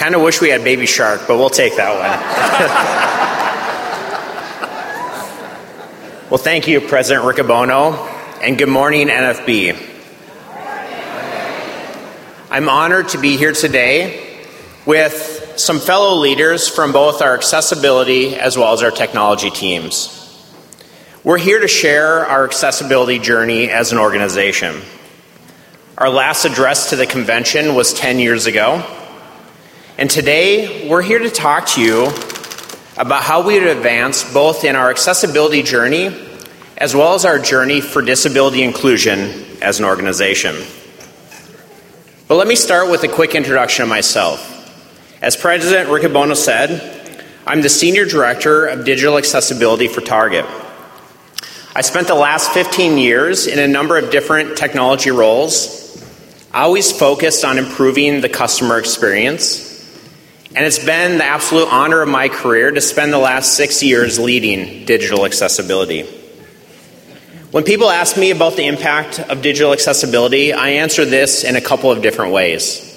kind of wish we had Baby Shark, but we'll take that one. Well, thank you, President Riccobono, and good morning, NFB. I'm honored to be here today with some fellow leaders from both our accessibility as well as our technology teams. We're here to share our accessibility journey as an organization. Our last address to the convention was 10 years ago, and today we're here to talk to you about how we would advance both in our accessibility journey as well as our journey for disability inclusion as an organization. But let me start with a quick introduction of myself. As President Riccobono said, I'm the Senior Director of Digital Accessibility for Target. I spent the last 15 years in a number of different technology roles, always focused on improving the customer experience. And it's been the absolute honor of my career to spend the last 6 years leading digital accessibility. When people ask me about the impact of digital accessibility, I answer this in a couple of different ways.